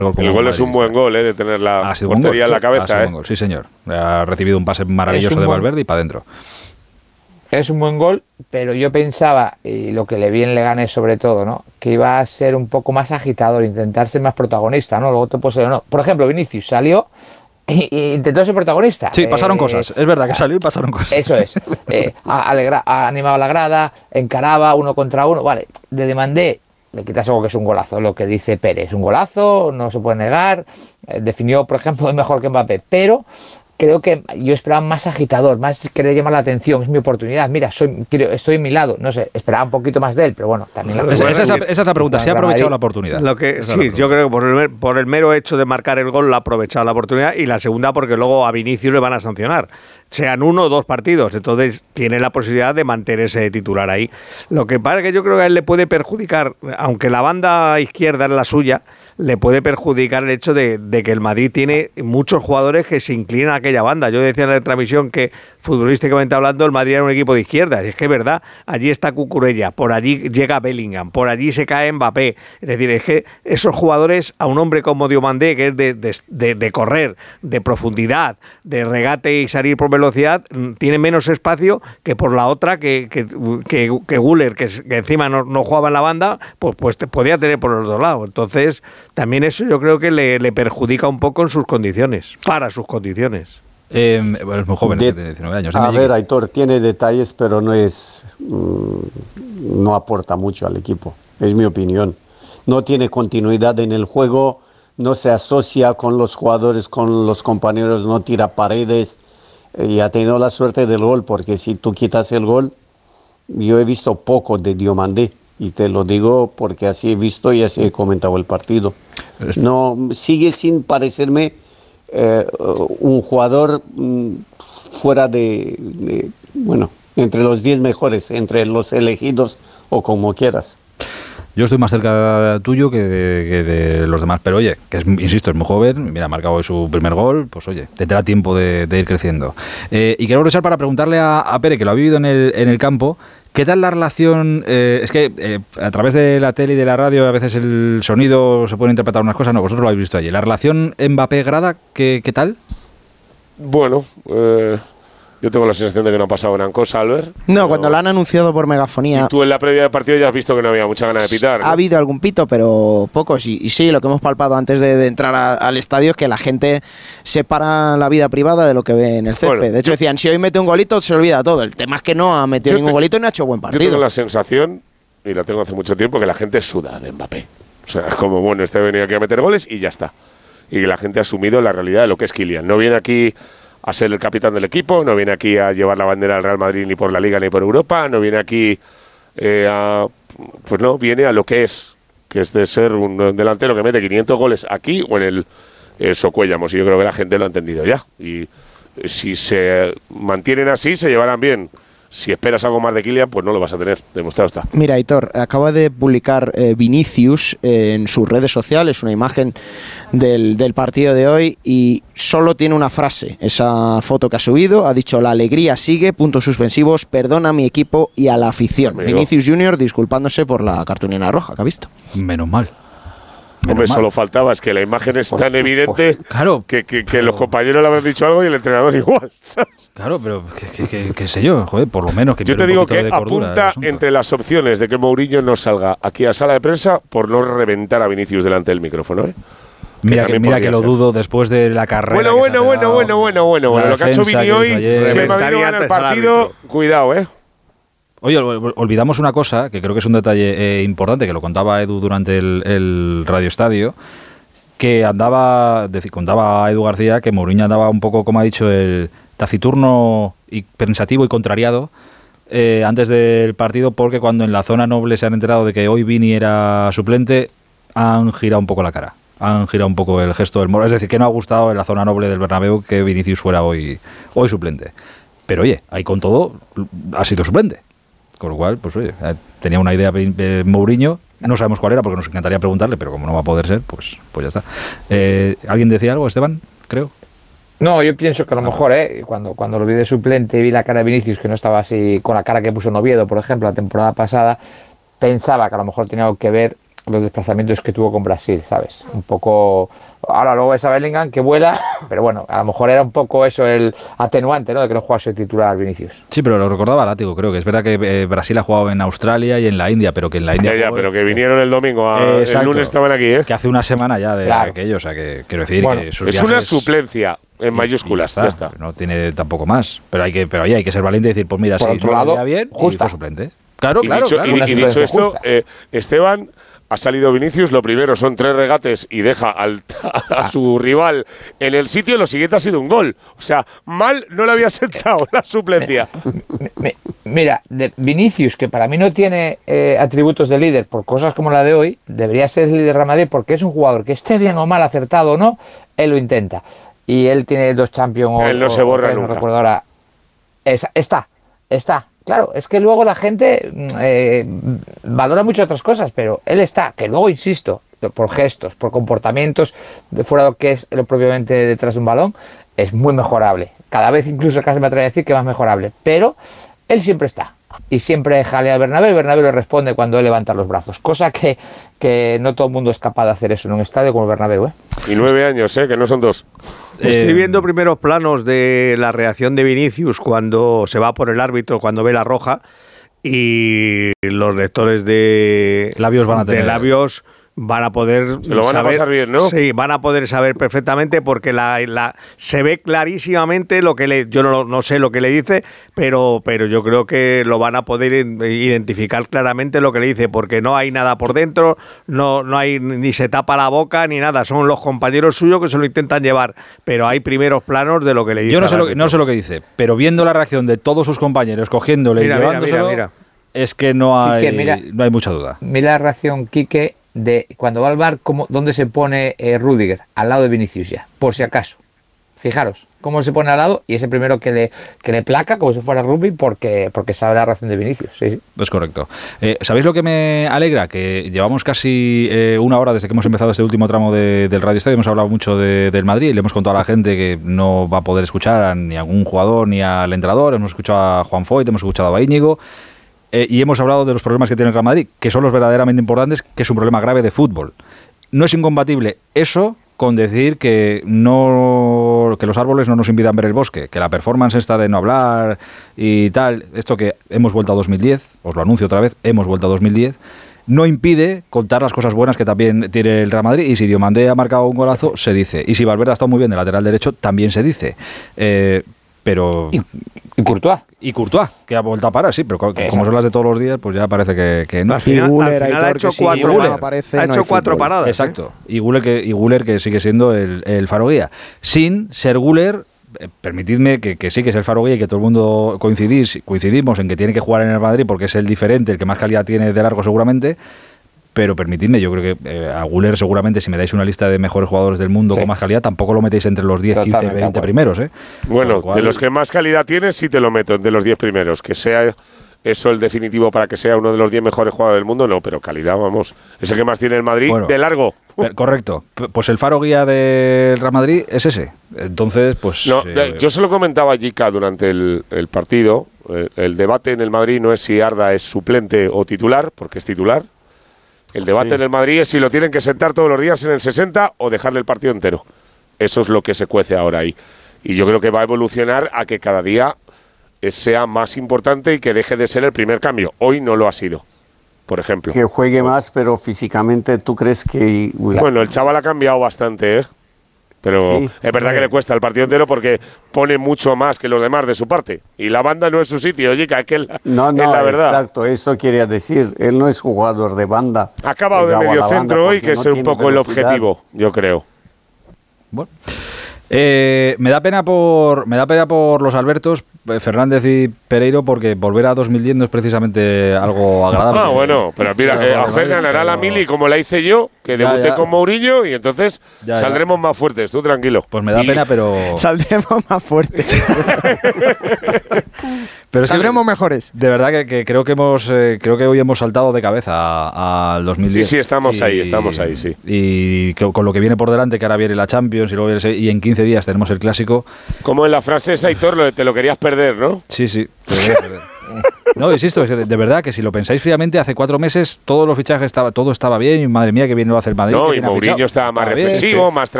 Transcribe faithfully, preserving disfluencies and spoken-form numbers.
El gol es un buen gol, ¿eh? De tener la portería en la cabeza, ¿eh? Sí, señor. Ha recibido un pase maravilloso de Valverde y para adentro. Es un buen gol, pero yo pensaba, y lo que le vi en Leganés sobre todo, ¿no? Que iba a ser un poco más agitador, intentar ser más protagonista, ¿no? Luego te puedo ser, no. Por ejemplo, Vinicius salió e intentó ser protagonista. Sí, pasaron eh, cosas. Es verdad que salió y pasaron cosas. Eso es. Eh, ha, alegra, ha animado a la grada, encaraba uno contra uno. Vale, de Demandé le quitas algo que es un golazo, lo que dice Pérez. Un golazo, no se puede negar. Eh, definió, por ejemplo, mejor que Mbappé, pero creo que yo esperaba más agitador, más querer llamar la atención, es mi oportunidad, mira, soy, estoy en mi lado, no sé, esperaba un poquito más de él, pero bueno, también la esa, esa, es la, esa es la pregunta, ¿se ha aprovechado la oportunidad? Lo que, sí, yo creo que por el, por el mero hecho de marcar el gol, la ha aprovechado la oportunidad, y la segunda porque luego a Vinicius le van a sancionar, sean uno o dos partidos, entonces tiene la posibilidad de mantenerse de titular ahí. Lo que pasa es que yo creo que a él le puede perjudicar, aunque la banda izquierda es la suya, le puede perjudicar el hecho de, de que el Madrid tiene muchos jugadores que se inclinan a aquella banda. Yo decía en la transmisión que, futbolísticamente hablando, el Madrid era un equipo de izquierda. Y es que es verdad, allí está Cucurella, por allí llega Bellingham, por allí se cae Mbappé. Es decir, es que esos jugadores, a un hombre como Diomandé, que es de, de, de, de correr, de profundidad, de regate y salir por velocidad, tiene menos espacio que por la otra, que, que, que, que Güler, que, que encima no, no jugaba en la banda, pues, pues te podía tener por los dos lados. Entonces, también eso yo creo que le, le perjudica un poco en sus condiciones, para sus condiciones. Eh, bueno, es muy joven, de, tiene diecinueve años. A ver, Aitor, tiene detalles, pero no es mmm, no aporta mucho al equipo, es mi opinión. No tiene continuidad en el juego, no se asocia con los jugadores, con los compañeros, no tira paredes, y ha tenido la suerte del gol, porque si tú quitas el gol, yo he visto poco de Diomandé. Y te lo digo porque así he visto y así he comentado el partido. No, sigue sin parecerme eh, un jugador mm, fuera de, de, bueno, entre los diez mejores, entre los elegidos o como quieras. Yo estoy más cerca tuyo que de, que de los demás, pero oye, que es, insisto, es muy joven, mira, ha marcado hoy su primer gol, pues oye, tendrá tiempo de, de ir creciendo. Eh, y quiero aprovechar para preguntarle a, a Pere, que lo ha vivido en el, en el campo, ¿qué tal la relación? Eh, es que eh, a través de la tele y de la radio a veces el sonido se puede interpretar unas cosas, no, vosotros lo habéis visto allí. ¿La relación Mbappé-Grada, ¿qué, qué tal? Bueno, eh... yo tengo la sensación de que no ha pasado gran cosa, Albert. No, pero... cuando lo han anunciado por megafonía... Y tú en la previa del partido ya has visto que no había mucha ganas de pitar, ¿no? Ha habido algún pito, pero pocos. Y, y sí, lo que hemos palpado antes de, de entrar a, al estadio es que la gente separa la vida privada de lo que ve en el césped. Bueno, de hecho, yo... decían, si hoy mete un golito, se olvida todo. El tema es que no ha metido yo ningún te... golito y no ha hecho buen partido. Yo tengo la sensación, y la tengo hace mucho tiempo, que la gente suda de Mbappé. O sea, es como, bueno, este ha venido aquí a meter goles y ya está. Y que la gente ha asumido la realidad de lo que es Kylian. No viene aquí a ser el capitán del equipo, no viene aquí a llevar la bandera del Real Madrid ni por la Liga ni por Europa, no viene aquí eh, a... pues no, viene a lo que es, que es de ser un delantero que mete quinientos goles aquí o en el eh, Socuéllamos, y yo creo que la gente lo ha entendido ya, y eh, si se mantienen así se llevarán bien. Si esperas algo más de Kylian, pues no lo vas a tener, demostrado está. Mira, Aitor, acaba de publicar eh, Vinicius eh, en sus redes sociales una imagen del, del partido de hoy y solo tiene una frase, esa foto que ha subido, ha dicho, la alegría sigue, puntos suspensivos, perdona a mi equipo y a la afición. Amigo. Vinicius Junior disculpándose por la cartulina roja que ha visto. Menos mal. Menos Hombre, mal. Solo faltaba, es que la imagen es tan evidente claro, que, que, que los compañeros le habrán dicho algo y el entrenador igual, ¿sabes? Claro, pero qué que, que, que sé yo, joder, por lo menos que yo te digo que apunta entre las opciones de que Mourinho no salga aquí a sala de prensa por no reventar a Vinicius delante del micrófono, ¿eh? Mira que, mira que lo dudo después de la carrera. Bueno, bueno, bueno, bueno, bueno, bueno, bueno. Lo que ha hecho Vini hoy, si el Madrid no gana el partido, cuidado, ¿eh? Oye, olvidamos una cosa, que creo que es un detalle eh, importante, que lo contaba Edu durante el, el Radio Estadio, que andaba, decir, contaba Edu García que Mourinho andaba un poco, como ha dicho, el taciturno y pensativo y contrariado eh, antes del partido, porque cuando en la zona noble se han enterado de que hoy Vini era suplente, han girado un poco la cara, han girado un poco el gesto del moro, es decir, que no ha gustado en la zona noble del Bernabéu que Vinicius fuera hoy, hoy suplente. Pero oye, ahí con todo ha sido suplente. Con lo cual, pues oye, tenía una idea de Mourinho, no sabemos cuál era porque nos encantaría preguntarle, pero como no va a poder ser, pues, pues ya está. Eh, ¿Alguien decía algo, Esteban? Creo. No, yo pienso que a lo mejor, ¿eh? cuando, cuando lo vi de suplente y vi la cara de Vinicius, que no estaba así con la cara que puso en Oviedo, por ejemplo, la temporada pasada, pensaba que a lo mejor tenía algo que ver los desplazamientos que tuvo con Brasil, ¿sabes? Un poco... Ahora luego ves a Bellingham que vuela, pero bueno, a lo mejor era un poco eso el atenuante, ¿no? De que no jugase titular Vinicius. Sí, pero lo recordaba Látigo, creo que es verdad que eh, Brasil ha jugado en Australia y en la India, pero que en la India... Ya, ya, jugó, pero que vinieron el domingo, a, eh, el lunes estaban aquí, ¿eh? Que hace una semana ya de Claro. aquello, o sea, que quiero decir Bueno, que sus es viajes, una suplencia en mayúsculas, y ya está. No tiene tampoco más, pero hay que pero ahí hay que ser valiente y decir, pues mira, Por si otro no lado, vendría bien, justa. y fue suplente. Claro, Y claro, dicho, claro. y- Una y dicho suplencia esto, justa. eh, Esteban, ha salido Vinicius, lo primero son tres regates y deja al, a su rival en el sitio, lo siguiente ha sido un gol. O sea, mal no le había sentado la suplencia. Mi- Mira, de Vinicius, que para mí no tiene eh, atributos de líder por cosas como la de hoy, debería ser el líder de Real Madrid porque es un jugador que esté bien o mal acertado o no, él lo intenta. Y él tiene dos Champions o, Él no o- se o borra tres, no nunca. recuerdo ahora. Esa- está, está. Claro, es que luego la gente mm, eh, valora muchas otras cosas, pero él está, que luego, insisto, por gestos, por comportamientos de fuera de lo que es lo propiamente detrás de un balón, es muy mejorable. Cada vez incluso casi me atrevo a decir que más mejorable, pero él siempre está. Y siempre jalea a Bernabéu y Bernabéu le responde cuando él levanta los brazos. Cosa que, que no todo el mundo es capaz de hacer eso en un estadio como el Bernabéu, ¿eh? Y nueve años, ¿eh? Que no son dos. Estoy Eh, viendo primeros planos de la reacción de Vinicius cuando se va por el árbitro, cuando ve la roja, y los lectores de Labios van a tener- de labios van a poder Se lo van a saber, pasar bien, ¿no? Sí, van a poder saber perfectamente porque la, la se ve clarísimamente lo que le yo no, no sé lo que le dice, pero pero yo creo que lo van a poder identificar claramente lo que le dice porque no hay nada por dentro, no no hay ni se tapa la boca ni nada, son los compañeros suyos que se lo intentan llevar, pero hay primeros planos de lo que le dice. Yo no sé, al lo que, árbitro. no sé lo que dice, pero viendo la reacción de todos sus compañeros, cogiéndole Mira, y mira, llevándoselo, mira, mira. es que no hay, Quique, mira. no hay mucha duda. Mira la reacción, Quique, de cuando va al bar, cómo, dónde se pone eh, Rüdiger, al lado de Vinicius ya, por si acaso. Fijaros, cómo se pone al lado y es el primero que le, que le placa como si fuera rugby porque, porque sabe la reacción de Vinicius. Sí, sí. Es correcto. Eh, ¿Sabéis lo que me alegra? Que llevamos casi eh, una hora desde que hemos empezado este último tramo de, del Radio Estadio. Hemos hablado mucho de, del Madrid y le hemos contado a la gente que no va a poder escuchar a ni a algún jugador ni al entrenador. Hemos escuchado a Juan Foyt, hemos escuchado a Íñigo. Eh, y hemos hablado de los problemas que tiene el Real Madrid, que son los verdaderamente importantes, que es un problema grave de fútbol. No es incompatible eso con decir que no que los árboles no nos invitan a ver el bosque, que la performance esta de no hablar y tal, esto que hemos vuelto a dos mil diez, os lo anuncio otra vez, hemos vuelto a dos mil diez, no impide contar las cosas buenas que también tiene el Real Madrid, y si Diomandé ha marcado un golazo, se dice, y si Valverde ha estado muy bien de lateral derecho, también se dice. Eh, pero... Y, y Courtois. Y Courtois, que ha vuelto a parar, sí, pero co- Exacto. como son las de todos los días, pues ya parece que, que no. Al final, Y Güler, al final ha Aitor, hecho que si cuatro, Güler paradas. aparece, ha no hecho hay cuatro fútbol. paradas. ¿eh? Exacto. Y Güler que, y Güler que sigue siendo el, el faro guía. Sin ser Güler, eh, permitidme que, que sí que es el faro guía y que todo el mundo coincidís, coincidimos en que tiene que jugar en el Madrid porque es el diferente, el que más calidad tiene de largo seguramente. Pero permitidme, yo creo que eh, a Güler seguramente si me dais una lista de mejores jugadores del mundo Sí. con más calidad, tampoco lo metéis entre los diez, quince, Totalmente de veinte acuerdo. primeros. ¿eh? Bueno, Con lo cual- de los que más calidad tiene, sí te lo meto, de los diez primeros. Que sea eso el definitivo para que sea uno de los diez mejores jugadores del mundo, no, pero calidad, vamos. Es el que más tiene el Madrid Bueno, de largo. Per- correcto. P- Pues el faro guía del Real Madrid es ese. Entonces, pues... No, eh, yo se lo comentaba a Jica durante el, el partido. El, el debate en el Madrid no es si Arda es suplente o titular, porque es titular. El debate Sí. en el Madrid es si lo tienen que sentar todos los días en el sesenta o dejarle el partido entero. Eso es lo que se cuece ahora ahí. Y yo creo que va a evolucionar a que cada día eh, sea más importante y que deje de ser el primer cambio. Hoy no lo ha sido, por ejemplo. Que juegue más, pero físicamente tú crees que... Bueno, el chaval ha cambiado bastante, ¿eh? Pero Sí. es verdad que le cuesta el partido entero porque pone mucho más que los demás de su parte. Y la banda no es su sitio, oye, que es la, No, es no, la verdad. exacto, eso quería decir. Él no es jugador de banda. Ha acabado de Llegado a medio la banda centro hoy, porque que no es un tiene poco el velocidad. objetivo, yo creo. Bueno. Eh, me da pena por me da pena por los Albertos, eh, Fernández y Pereiro, porque volver a dos mil diez no es precisamente algo agradable. Ah, bueno, pero mira, Pero, eh, a vale, Fernan hará la pero- mili como la hice yo, que Ya, debuté ya. con Mourinho y entonces Ya, ya. saldremos más fuertes, tú tranquilo. Pues me da Y- pena, pero Saldremos más fuertes. pero es que Saldremos mejores. de verdad que, que creo que hemos eh, creo que hoy hemos saltado de cabeza a- al dos mil diez. Sí, sí, estamos ahí, estamos ahí, sí. Y que, con lo que viene por delante, que ahora viene la Champions y luego viene ese- y en quince días tenemos el clásico. Como en la frase esa, Aitor, lo de te lo querías perder, ¿no? Sí, sí. te lo voy a perder. No, insisto, de, de verdad que si lo pensáis fríamente, hace cuatro meses todos los fichajes estaba, todo estaba bien y madre mía que bien lo hace el Madrid. No, que y bien ha Mourinho fichado. estaba más Estaba bien, reflexivo, sí. más